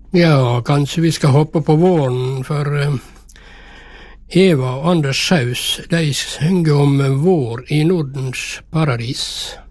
Ja, kanskje vi skal hoppe på våren, for Eva og Anders Saus, de synger om vår i Nordens paradis.